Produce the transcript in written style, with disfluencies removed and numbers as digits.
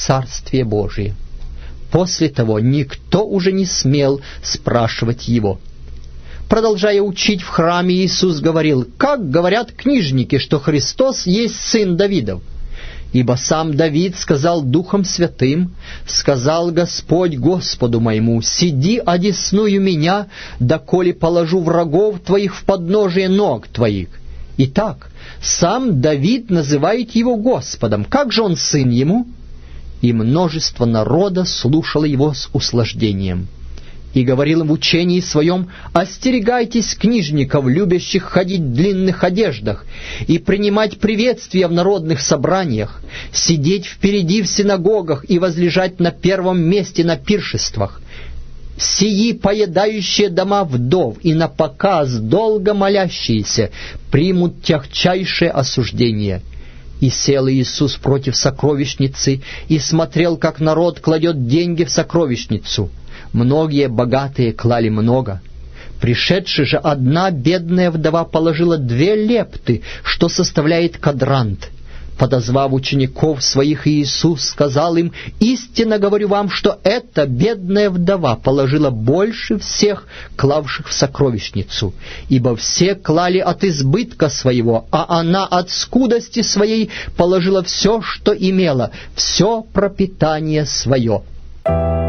Царствие Божие». После того никто уже не смел спрашивать Его. Продолжая учить в храме, Иисус говорил: «Как говорят книжники, что Христос есть Сын Давидов? Ибо сам Давид сказал Духом Святым: сказал Господь Господу моему: сиди одесную меня, доколе положу врагов твоих в подножие ног твоих». Итак, сам Давид называет его Господом. Как же он сын ему? И множество народа слушало его с услаждением. И говорил им в учении своем: «Остерегайтесь книжников, любящих ходить в длинных одеждах, и принимать приветствия в народных собраниях, сидеть впереди в синагогах и возлежать на первом месте на пиршествах. Сии, поедающие дома вдов и на показ долго молящиеся, примут тягчайшее осуждение». И сел Иисус против сокровищницы и смотрел, как народ кладет деньги в сокровищницу. Многие богатые клали много. Пришедши же, одна бедная вдова положила 2 лепты, что составляет квадрант. Подозвав учеников своих, Иисус сказал им: «Истинно говорю вам, что эта бедная вдова положила больше всех, клавших в сокровищницу, ибо все клали от избытка своего, а она от скудости своей положила все, что имела, все пропитание свое».